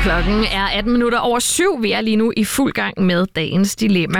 Klokken er 7:18. Vi er lige nu i fuld gang med dagens dilemma.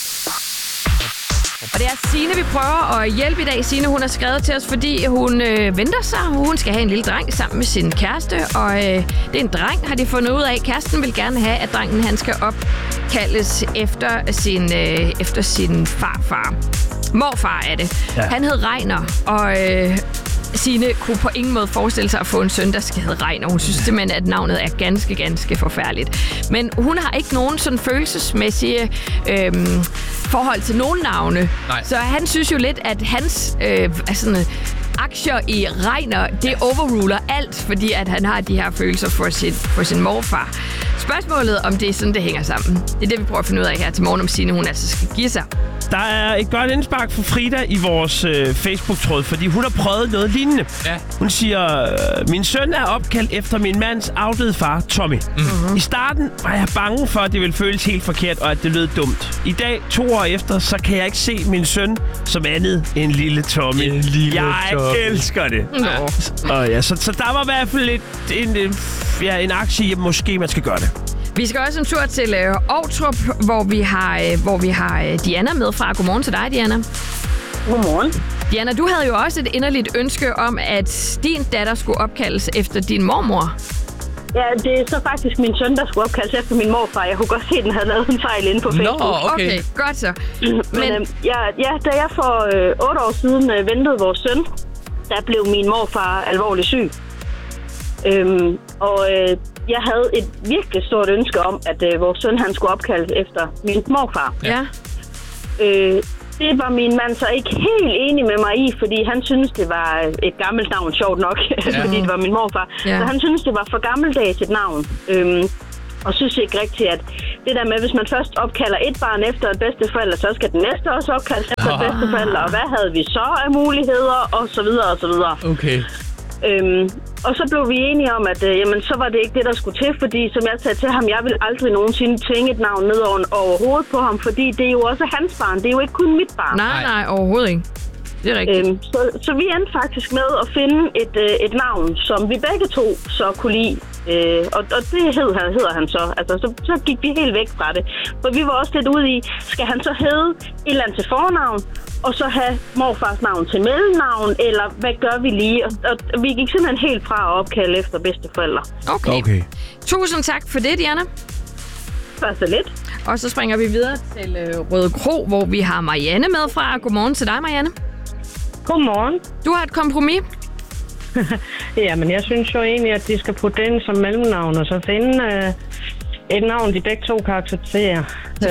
Og det er Signe, vi prøver at hjælpe i dag. Signe, hun har skrevet til os, fordi hun venter sig. Hun skal have en lille dreng sammen med sin kæreste. Og det er en dreng, har de fundet ud af. Kæresten vil gerne have, at drengen han skal opkaldes efter sin farfar. Morfar er det. Ja. Han hed Reiner, og Signe kunne på ingen måde forestille sig at få en søn, der skal hedde Reiner. Hun synes simpelthen, at navnet er ganske, ganske forfærdeligt. Men hun har ikke nogen sådan følelsesmæssige forhold til nogen navne. Nej. Så han synes jo lidt, at hans aktier i Reiner, det overruler alt, fordi at han har de her følelser for sin morfar. Spørgsmålet, om det er sådan, det hænger sammen. Det er det, vi prøver at finde ud af her til morgen, om Signe, hun altså skal give sig. Der er et godt indspark for Frida i vores Facebook-tråd, fordi hun har prøvet noget lignende. Ja. Hun siger, min søn er opkaldt efter min mands afdøde far, Tommy. Mm-hmm. I starten var jeg bange for, at det ville føles helt forkert, og at det lød dumt. I dag, 2 år efter, så kan jeg ikke se min søn som andet end lille Tommy. Jeg elsker det. Ja. Og ja, så der var i hvert fald en aktie i, at måske man skal gøre det. Vi skal også en tur til Ovtrup, hvor vi har Diana med fra. Godmorgen til dig, Diana. Godmorgen. Diana, du havde jo også et inderligt ønske om, at din datter skulle opkaldes efter din mormor. Ja, det er så faktisk min søn, der skulle opkaldes efter min morfar. Jeg kunne godt se, at den havde lavet en fejl inde på Facebook. Nå, okay. Godt så. Men da jeg for 8 år siden ventede vores søn, der blev min morfar alvorligt syg. Jeg havde et virkelig stort ønske om, at vores søn han skulle opkaldes efter min morfar. Ja. Det var min mand så ikke helt enig med mig i, fordi han syntes, det var et gammelt navn, sjovt nok, fordi det var min morfar. Ja. Så han syntes, det var for gammeldags et navn. Og synes ikke rigtigt, at det der med, hvis man først opkalder et barn efter et bedsteforælder, så skal den næste også opkaldes efter et bedsteforælder. Og hvad havde vi så af muligheder? Og så videre, og så videre. Okay. Og så blev vi enige om, at så var det ikke det, der skulle til, fordi som jeg sagde til ham, jeg vil aldrig nogensinde tvinge et navn ned over hovedet på ham, fordi det er jo også hans barn, det er jo ikke kun mit barn. Nej, overhovedet ikke. Det er rigtigt. Så vi endte faktisk med at finde et navn, som vi begge to så kunne lide. Og det hedder han så. Altså, så gik vi helt væk fra det. For vi var også lidt ude i, skal han så hedde et eller andet til fornavn, og så have morfars navn til mellemnavn, eller hvad gør vi lige? Og vi gik simpelthen helt fra at opkalde efter bedsteforældre. Okay. Tusind tak for det, Diana. Bare så lidt. Og så springer vi videre til Røde Kro, hvor vi har Marianne med fra. Godmorgen til dig, Marianne. Godmorgen. Du har et kompromis. Jamen, jeg synes jo egentlig, at de skal putte det ind som mellemnavn, og så finde et navn, de begge to kan acceptere.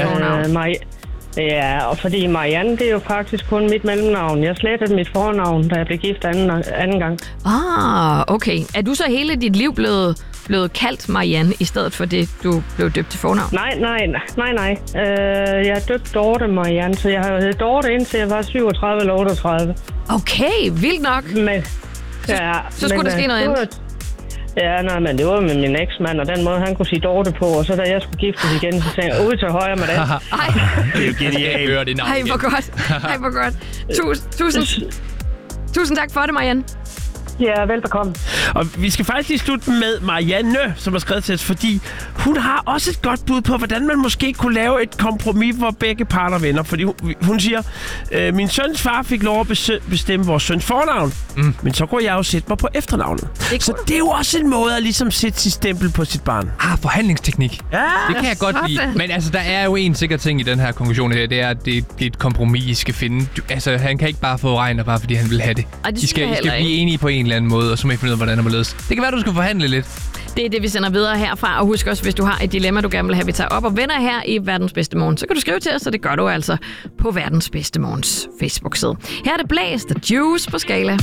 Ja, og fordi Marianne, det er jo faktisk kun mit mellemnavn. Jeg slettede mit fornavn, da jeg blev gift anden gang. Okay. Er du så hele dit liv blevet kaldt Marianne, i stedet for det, du blev døbt til fornavn? Nej. Jeg er døbt Dorte Marianne, så jeg har jo heddet Dorte indtil jeg var 37 eller 38. Okay, vildt nok. Så skulle der ske noget andet. Ja, men det var med min eksmand, og den måde, han kunne sige Dorte på, og så da jeg skulle giftes igen, så sagde jeg, ud til højre med det. Ej, det er jo genialt. Ej, hvor godt. Tusind tak for det, Marianne. Ja, velbekomme. Og vi skal faktisk lige slutte med Marianne, som har skrevet til os, fordi hun har også et godt bud på, hvordan man måske kunne lave et kompromis, hvor begge parter vinder. Fordi hun siger, min søns far fik lov at bestemme vores søns fornavn, men så kunne jeg jo sætte mig på efternavnet. Så det er jo også en måde at ligesom sætte sit stempel på sit barn. Forhandlingsteknik. Ja, det kan jeg godt lide. Men altså, der er jo en sikker ting i den her konklusion her, det er, at det er et kompromis, I skal finde. Han kan ikke bare få Reiner, bare fordi han vil have det. I skal blive enige på en eller anden måde, og så må I finde ud af, hvordan det må ledes. Det kan være, du skal forhandle lidt. Det er det, vi sender videre herfra. Og husk også, hvis du har et dilemma, du gerne vil have, vi tager op og vender her i Verdens Bedste Morgen, så kan du skrive til os, og det gør du altså på Verdens Bedste Morgens Facebook-side. Her er det Blæst og Juice på Skala.